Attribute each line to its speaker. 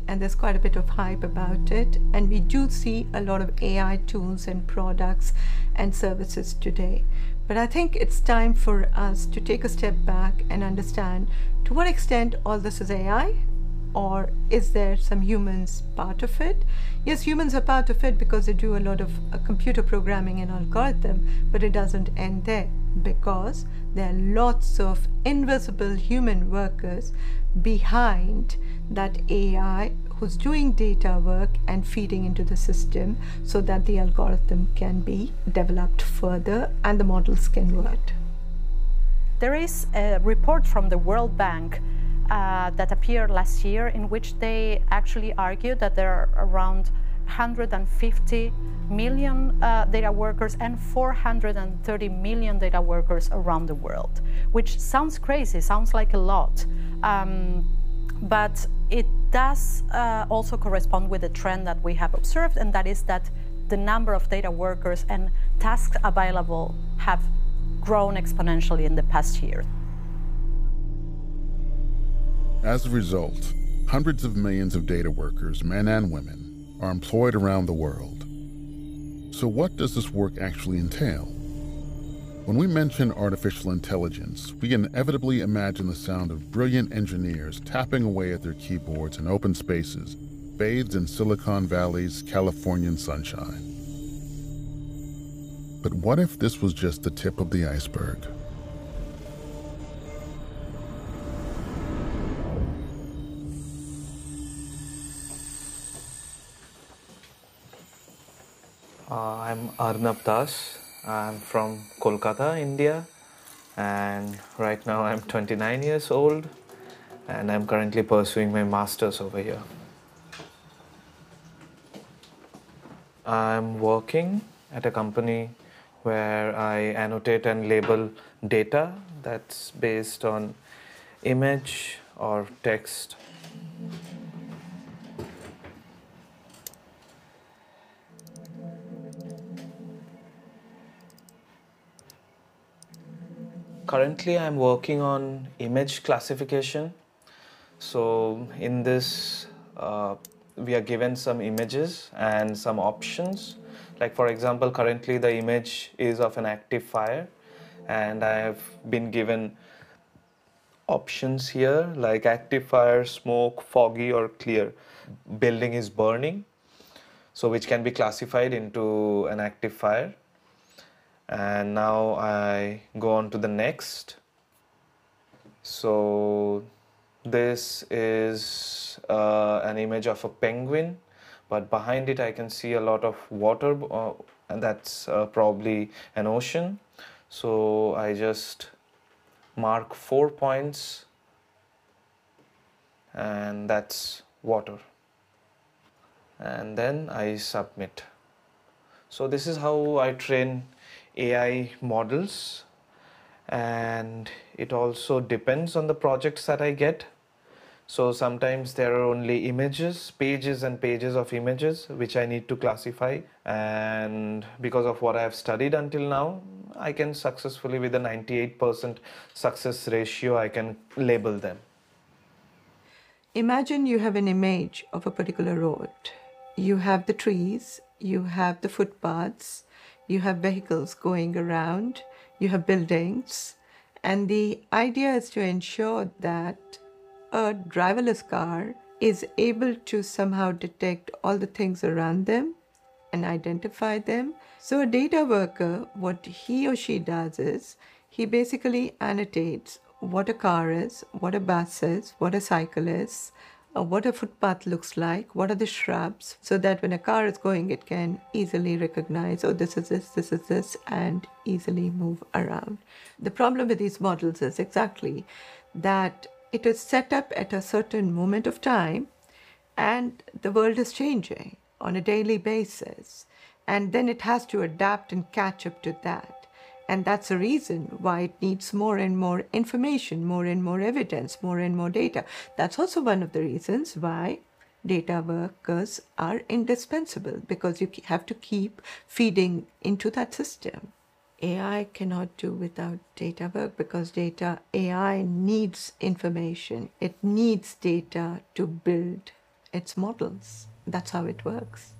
Speaker 1: and there's quite a bit of hype about it. And we do see a lot of AI tools and products and services today. But I think it's time for us to take a step back and understand to what extent all this is AI, or is there some humans part of it? Yes, humans are part of it because they do a lot of computer programming and algorithm, but it doesn't end there, because there are lots of invisible human workers behind that AI who's doing data work and feeding into the system so that the algorithm can be developed further and the models can work.
Speaker 2: There is a report from the World Bank that appeared last year, in which they actually argue that there are around 150 million data workers and 430 million data workers around the world, which sounds crazy, sounds like a lot, but it does also correspond with the trend that we have observed, and that is that the number of data workers and tasks available have grown exponentially in the past year.
Speaker 3: As a result, hundreds of millions of data workers, men and women, are employed around the world. So what does this work actually entail? When we mention artificial intelligence, we inevitably imagine the sound of brilliant engineers tapping away at their keyboards in open spaces, bathed in Silicon Valley's Californian sunshine. But what if this was just the tip of the iceberg?
Speaker 4: I'm Arnab Das. I'm from Kolkata, India, and right now I'm 29 years old, and I'm currently pursuing my master's over here. I'm working at a company where I annotate and label data that's based on image or text. Currently, I'm working on image classification. So in this, we are given some images and some options. Like for example, currently the image is of an active fire, and I have been given options here like active fire, smoke, foggy or clear. Building is burning, so which can be classified into an active fire. And now I go on to the next. So this is an image of a penguin, but behind it I can see a lot of water, and that's probably an ocean. So I just mark 4 points, and that's water. And then I submit. So this is how I train AI models, and it also depends on the projects that I get. So sometimes there are only images, pages and pages of images which I need to classify, and because of what I have studied until now, I can successfully, with a 98% success ratio, I can label them.
Speaker 1: Imagine you have an image of a particular road. You have the trees, you have the footpaths, you have vehicles going around, you have buildings, and the idea is to ensure that a driverless car is able to somehow detect all the things around them and identify them. So a data worker, what he or she does is, he basically annotates what a car is, what a bus is, what a cycle is, what a footpath looks like, what are the shrubs, so that when a car is going, it can easily recognize, oh, this is this, and easily move around. The problem with these models is exactly that it is set up at a certain moment of time, and the world is changing on a daily basis, and then it has to adapt and catch up to that. And that's the reason why it needs more and more information, more and more evidence, more and more data. That's also one of the reasons why data workers are indispensable, because you have to keep feeding into that system. AI cannot do without data work, because AI needs information. It needs data to build It's models. That's how it works.